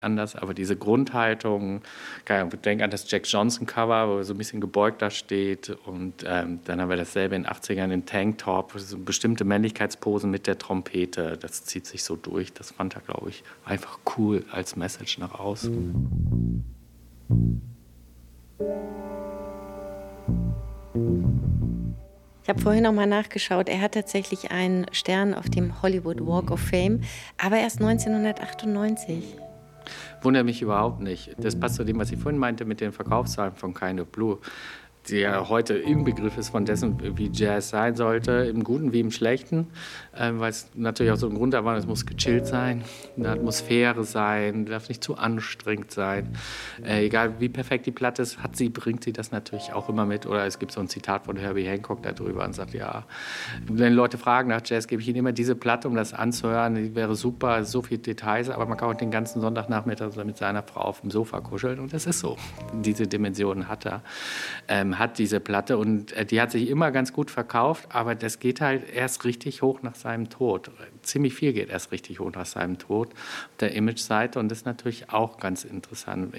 anders, aber diese Grundhaltung, keine Ahnung, denk an das Jack Johnson-Cover, wo er so ein bisschen gebeugt da steht und dann haben wir dasselbe in den 80ern in Tanktop, so bestimmte Männlichkeitsposen mit der Trompete, das zieht sich so durch, das fand er, glaube ich, einfach cool als Message nach außen. Ich habe vorhin noch mal nachgeschaut. Er hat tatsächlich einen Stern auf dem Hollywood Walk of Fame, aber erst 1998. Wundert mich überhaupt nicht. Das passt zu dem, was ich vorhin meinte mit den Verkaufszahlen von Kind of Blue, die ja heute im Begriff ist von dessen, wie Jazz sein sollte, im Guten wie im Schlechten, weil es natürlich auch so ein Grund war, es muss gechillt sein, eine Atmosphäre sein, darf nicht zu anstrengend sein. Egal wie perfekt die Platte ist, bringt sie das natürlich auch immer mit. Oder es gibt so ein Zitat von Herbie Hancock darüber und sagt, ja, wenn Leute fragen nach Jazz, gebe ich ihnen immer diese Platte, um das anzuhören, die wäre super, so viele Details, aber man kann auch den ganzen Sonntagnachmittag mit seiner Frau auf dem Sofa kuscheln und das ist so. Diese Dimensionen hat er. Hat diese Platte und die hat sich immer ganz gut verkauft, aber das geht halt erst richtig hoch nach seinem Tod. Ziemlich viel geht erst richtig hoch nach seinem Tod auf der Image-Seite und das ist natürlich auch ganz interessant.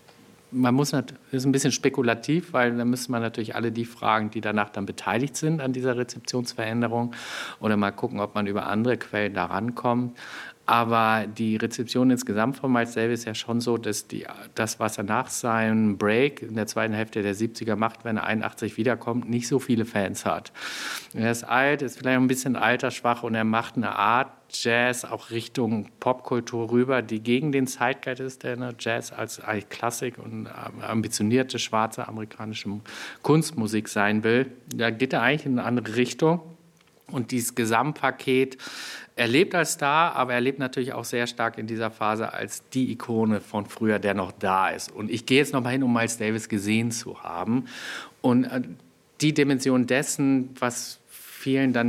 Das ist ein bisschen spekulativ, weil da müsste man natürlich alle die fragen, die danach dann beteiligt sind an dieser Rezeptionsveränderung oder mal gucken, ob man über andere Quellen da rankommt. Aber die Rezeption insgesamt von Miles Davis ist ja schon so, dass das, was er nach seinem Break in der zweiten Hälfte der 70er macht, wenn er 81 wiederkommt, nicht so viele Fans hat. Er ist alt, ist vielleicht ein bisschen altersschwach und er macht eine Art Jazz auch Richtung Popkultur rüber, die gegen den Zeitgeist ist, der Jazz als Klassik und ambitionierte schwarze amerikanische Kunstmusik sein will. Da geht er eigentlich in eine andere Richtung. Und dieses Gesamtpaket, er lebt als Star, aber er lebt natürlich auch sehr stark in dieser Phase als die Ikone von früher, der noch da ist. Und ich gehe jetzt noch mal hin, um Miles Davis gesehen zu haben. Und die Dimension dessen, was vielen dann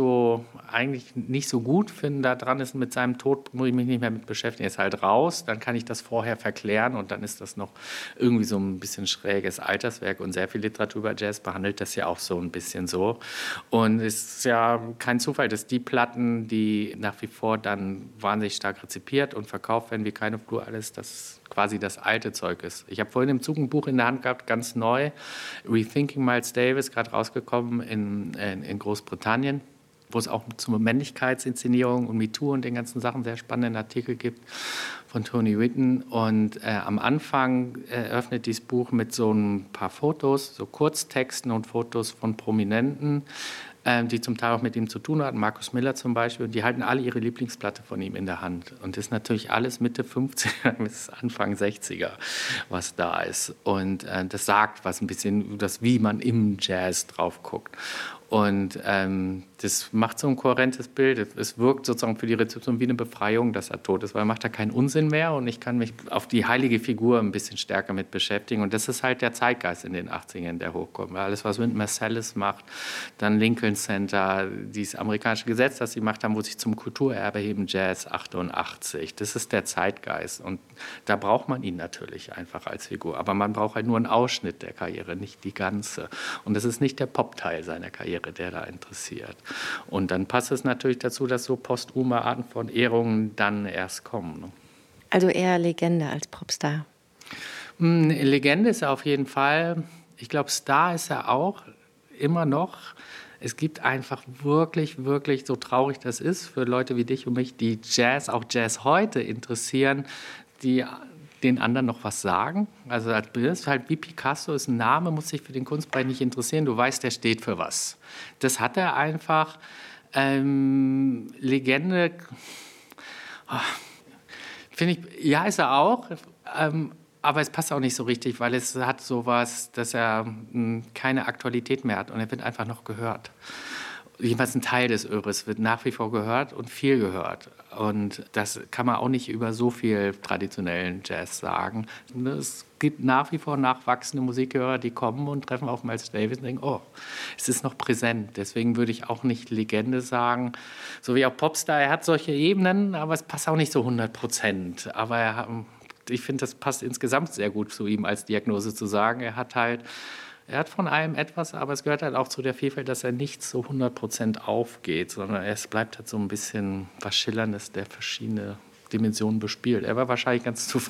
eigentlich nicht so gut finden daran ist, mit seinem Tod muss ich mich nicht mehr mit beschäftigen. Er ist halt raus, dann kann ich das vorher verklären und dann ist das noch irgendwie so ein bisschen schräges Alterswerk und sehr viel Literatur über Jazz behandelt das ja auch so ein bisschen so. Und es ist ja kein Zufall, dass die Platten, die nach wie vor dann wahnsinnig stark rezipiert und verkauft werden, wie Kind of Blue, alles das quasi das alte Zeug ist. Ich habe vorhin im Zug ein Buch in der Hand gehabt, ganz neu, Rethinking Miles Davis, gerade rausgekommen in Großbritannien, wo es auch zur Männlichkeitsinszenierung und MeToo und den ganzen Sachen sehr spannenden Artikel gibt von Tony Whitten. Und am Anfang eröffnet dieses Buch mit so ein paar Fotos, so Kurztexten und Fotos von Prominenten, die zum Teil auch mit ihm zu tun hatten, Marcus Miller zum Beispiel, und die halten alle ihre Lieblingsplatte von ihm in der Hand. Und das ist natürlich alles Mitte 50er bis Anfang 60er, was da ist. Und das sagt was ein bisschen, wie man im Jazz drauf guckt. Und das macht so ein kohärentes Bild. Es wirkt sozusagen für die Rezeption wie eine Befreiung, dass er tot ist, weil er macht da keinen Unsinn mehr und ich kann mich auf die heilige Figur ein bisschen stärker mit beschäftigen. Und das ist halt der Zeitgeist in den 80ern, der hochkommt. Alles, was Wynton Marsalis macht, dann Lincoln Center, dieses amerikanische Gesetz, das sie gemacht haben, wo sich zum Kulturerbe heben, Jazz 88. Das ist der Zeitgeist. Und da braucht man ihn natürlich einfach als Figur. Aber man braucht halt nur einen Ausschnitt der Karriere, nicht die ganze. Und das ist nicht der Pop-Teil seiner Karriere, der da interessiert. Und dann passt es natürlich dazu, dass so posthume Arten von Ehrungen dann erst kommen. Ne? Also eher Legende als Popstar. Legende ist er auf jeden Fall. Ich glaube, Star ist er auch immer noch. Es gibt einfach wirklich, wirklich, so traurig das ist, für Leute wie dich und mich, die auch Jazz heute interessieren, die den anderen noch was sagen. Also das ist halt wie Picasso, ist ein Name, muss sich für den Kunstbereich nicht interessieren. Du weißt, der steht für was. Das hat er einfach. Legende, finde ich, ja, ist er auch. Aber es passt auch nicht so richtig, weil es hat sowas, dass er keine Aktualität mehr hat und er wird einfach noch gehört. Jedenfalls ein Teil des Œuvres wird nach wie vor gehört und viel gehört. Und das kann man auch nicht über so viel traditionellen Jazz sagen. Es gibt nach wie vor nachwachsende Musikhörer, die kommen und treffen auf Miles Davis und denken, oh, es ist noch präsent. Deswegen würde ich auch nicht Legende sagen. So wie auch Popstar, er hat solche Ebenen, aber es passt auch nicht so 100%. Aber ich finde, das passt insgesamt sehr gut zu ihm als Diagnose zu sagen. Er hat von allem etwas, aber es gehört halt auch zu der Vielfalt, dass er nicht so 100% aufgeht, sondern es bleibt halt so ein bisschen was Schillerndes, der verschiedene Dimensionen bespielt. Er war wahrscheinlich ganz zufrieden